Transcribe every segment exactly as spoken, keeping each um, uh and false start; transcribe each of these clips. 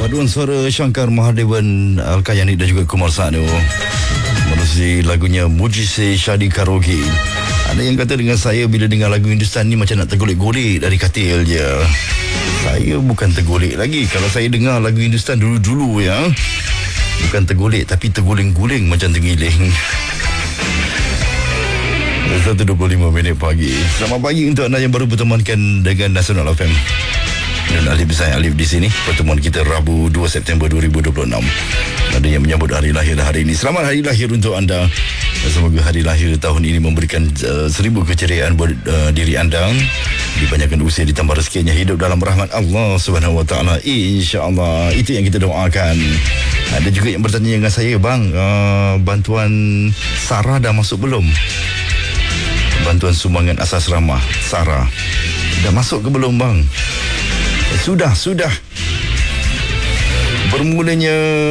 Paduan suara Shankar Mahadevan, Al-Kayani dan juga Kumar Sanu melalui lagunya Mujise Shadi Karaoke. Ada yang kata dengan saya bila dengar lagu Hindustan ni macam nak tergolek-golek dari katil je. Saya bukan tergolek lagi. Kalau saya dengar lagu Hindustan dulu-dulu ya, bukan tergolek tapi terguling-guling macam tergiling. satu dua puluh lima minit pagi. Selamat pagi untuk anda yang baru bertemankan dengan Nasional F M. Dan Alif saya Alif di sini. Pertemuan kita Rabu dua September dua ribu dua puluh enam. Ada yang menyambut hari lahir hari ini. Selamat hari lahir untuk anda. Semoga hari lahir tahun ini memberikan uh, seribu keceriaan buat uh, diri anda. Dipanjangkan usia, ditambah rezekinya, hidup dalam rahmat Allah Subhanahu Wa Taala. InsyaAllah. Itu yang kita doakan. Ada juga yang bertanya dengan saya, bang, uh, bantuan Sarah dah masuk belum? Bantuan sumbangan asas ramah Sarah dah masuk ke belum, bang? Sudah, sudah. Bermulanya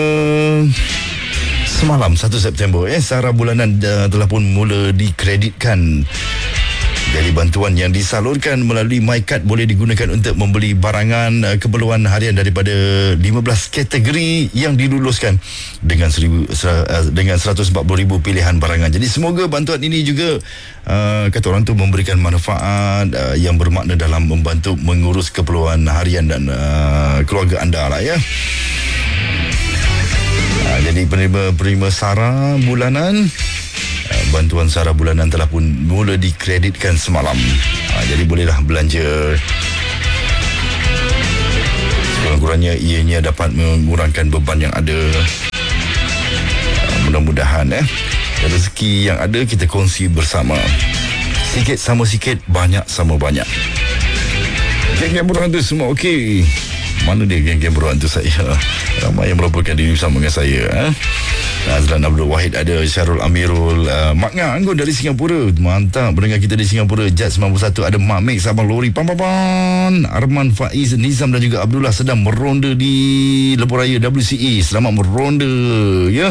semalam satu September eh Sarah bulanan uh, telah pun mula dikreditkan. Jadi bantuan yang disalurkan melalui MyCard boleh digunakan untuk membeli barangan uh, keperluan harian daripada lima belas kategori yang diluluskan dengan seribu, uh, dengan seratus empat puluh ribu pilihan barangan. Jadi semoga bantuan ini juga uh, kata orang tu memberikan manfaat uh, yang bermakna dalam membantu mengurus keperluan harian dan uh, keluarga anda lah ya. Uh, jadi penerima-penerima Sarah bulanan, bantuan Sarah bulanan telah pun mula dikreditkan semalam. Ha, jadi bolehlah belanja. Sekurang-kurangnya ianya dapat mengurangkan beban yang ada. Ha, mudah-mudahan eh rezeki yang ada kita kongsi bersama. Sikit sama sikit, banyak sama banyak. Geng-geng beruang tu semua okey. Mana dia geng-geng beruang tu saya? Ramai yang melaporkan diri bersama dengan saya. Eh? Azlan Abdul Wahid ada, Syarul Amirul, uh, Mak Ngah dari Singapura. Mantap pendengar kita di Singapura. Jad sembilan puluh satu ada Mak Mek Sabang Lori Pam Pam Pam. Arman Faiz Nizam dan juga Abdullah sedang meronda di Lebuh Raya W C E. Selamat meronda ya.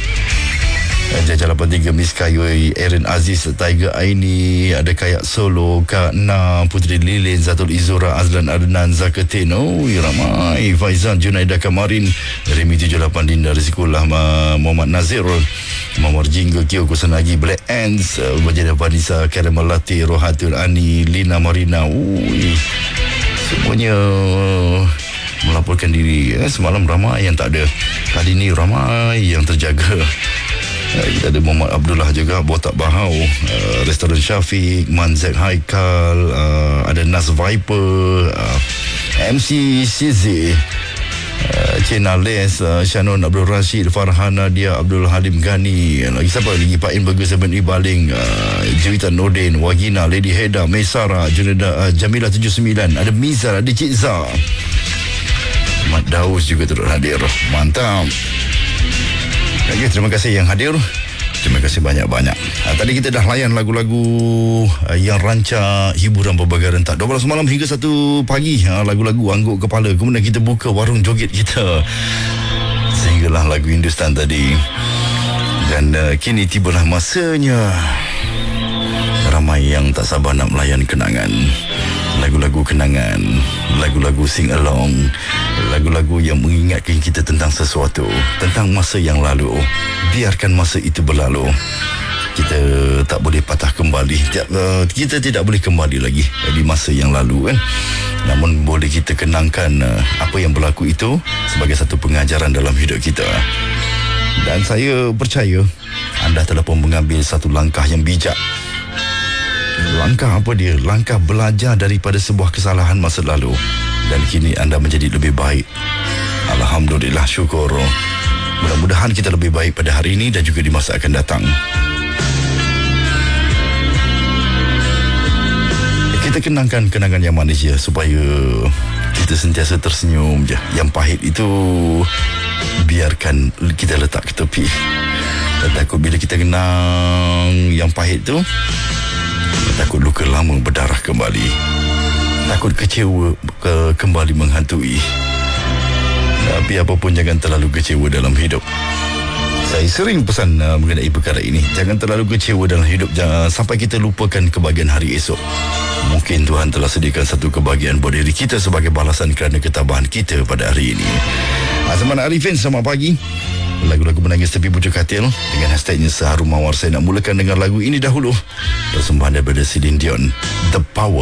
Jajah lapan tiga Miss Kayoi, Erin Aziz, Tiger Aini, ada Kayak Solo, Kak Na, Putri Lilin, Zatul Izura, Azlan Adnan, Zakatin, oh ramai, Faizan, Junaida Kamarin, Remy tujuh lapan, Dinda Rizkullah, Muhammad Nazir, Muhammad Jingga, Kio Kusanagi, Black Ants, Bajadah Vanessa, Karim Melati, Rohatul Ani, Lina Marina, ui, semuanya melaporkan diri. Eh, semalam ramai yang tak ada, kali ni ramai yang terjaga. Uh, kita ada Muhammad Abdullah juga, Botak Bahau, uh, Restoran Syafiq, Manzek Haikal, uh, ada Nas Viper, uh, M C C Z, uh, Cina Les, uh, Shannon Abdul Rashid, Farhana Dia, Abdul Halim Ghani, lagi siapa lagi, Pak In Burger Seven Ibaling, uh, Juwita Nordin, Wagina, Lady Heda, Mesara, Junida, uh, Jamila tujuh sembilan, ada Mizar, ada Cik Zah, Mat Daus juga turut hadir. Mantap. Okay, terima kasih yang hadir. Terima kasih banyak-banyak. Ha, tadi kita dah layan lagu-lagu uh, yang rancak hiburan berbagai rentak dua belas malam hingga satu pagi. Ha, lagu-lagu angguk kepala. Kemudian kita buka warung joget kita sehinggalah lagu Hindustan tadi. Dan uh, kini tibalah masanya ramai yang tak sabar nak melayan kenangan. Lagu-lagu kenangan, lagu-lagu sing along, lagu-lagu yang mengingatkan kita tentang sesuatu, tentang masa yang lalu. Biarkan masa itu berlalu. Kita tak boleh patah kembali. Kita tidak boleh kembali lagi di masa yang lalu kan. Namun boleh kita kenangkan apa yang berlaku itu sebagai satu pengajaran dalam hidup kita. Dan saya percaya anda telah pun mengambil satu langkah yang bijak. Langkah apa dia? Langkah belajar daripada sebuah kesalahan masa lalu. Dan kini anda menjadi lebih baik. Alhamdulillah, syukur. Mudah-mudahan kita lebih baik pada hari ini dan juga di masa akan datang. Kita kenangkan kenangan yang manis ya, supaya kita sentiasa tersenyum je. Yang pahit itu biarkan kita letak ke tepi. Dan takut bila kita kenang yang pahit tu, takut luka lama berdarah kembali. Takut kecewa ke, kembali menghantui. Tapi apapun jangan terlalu kecewa dalam hidup. Saya sering pesan uh, mengenai perkara ini. Jangan terlalu kecewa dalam hidup, jangan sampai kita lupakan kebahagiaan hari esok. Mungkin Tuhan telah sediakan satu kebahagiaan buat diri kita sebagai balasan kerana ketabahan kita pada hari ini. Azman Arifin, selamat pagi. Lagu-lagu menangis tepi pucuk katil dengan hashtagnya Seharum Mawar. Saya nak mulakan dengan lagu ini dahulu. Persembahan daripada Celine Dion, The Power.